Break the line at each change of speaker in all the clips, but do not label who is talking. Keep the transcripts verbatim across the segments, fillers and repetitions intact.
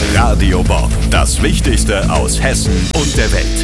Radio Bob, das Wichtigste aus Hessen und der Welt.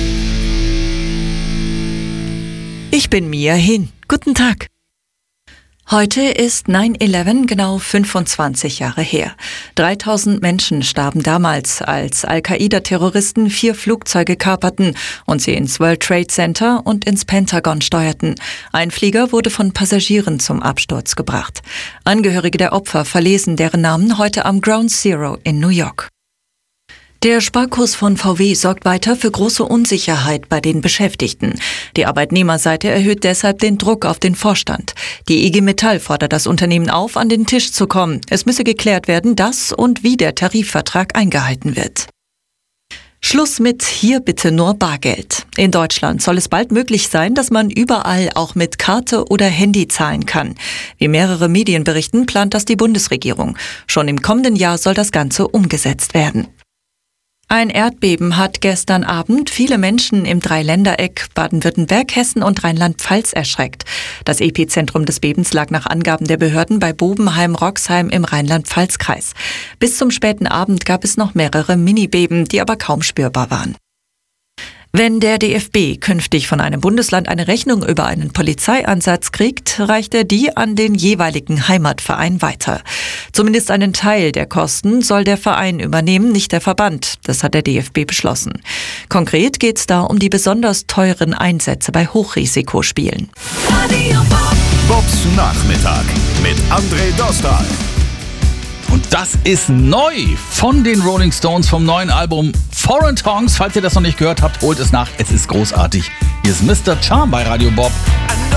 Ich bin Mia Hin. Guten Tag. Heute ist neun elf genau fünfundzwanzig Jahre her. dreitausend Menschen starben damals, als Al-Qaida-Terroristen vier Flugzeuge kaperten und sie ins World Trade Center und ins Pentagon steuerten. Ein Flieger wurde von Passagieren zum Absturz gebracht. Angehörige der Opfer verlesen deren Namen heute am Ground Zero in New York. Der Sparkurs von V W sorgt weiter für große Unsicherheit bei den Beschäftigten. Die Arbeitnehmerseite erhöht deshalb den Druck auf den Vorstand. Die I G Metall fordert das Unternehmen auf, an den Tisch zu kommen. Es müsse geklärt werden, dass und wie der Tarifvertrag eingehalten wird. Schluss mit hier bitte nur Bargeld. In Deutschland soll es bald möglich sein, dass man überall auch mit Karte oder Handy zahlen kann. Wie mehrere Medien berichten, plant das die Bundesregierung. Schon im kommenden Jahr soll das Ganze umgesetzt werden. Ein Erdbeben hat gestern Abend viele Menschen im Dreiländereck Baden-Württemberg, Hessen und Rheinland-Pfalz erschreckt. Das Epizentrum des Bebens lag nach Angaben der Behörden bei Bobenheim-Roxheim im Rheinland-Pfalz-Kreis. Bis zum späten Abend gab es noch mehrere Minibeben, die aber kaum spürbar waren. Wenn der D F B künftig von einem Bundesland eine Rechnung über einen Polizeieinsatz kriegt, reicht er die an den jeweiligen Heimatverein weiter. Zumindest einen Teil der Kosten soll der Verein übernehmen, nicht der Verband. Das hat der D F B beschlossen. Konkret geht es da um die besonders teuren Einsätze bei Hochrisikospielen.
Bobs Nachmittag mit André Dostal.
Und das ist neu von den Rolling Stones vom neuen Album Foreign Tongues. Falls ihr das noch nicht gehört habt, holt es nach. Es ist großartig. Hier ist Mister Charm bei Radio Bob.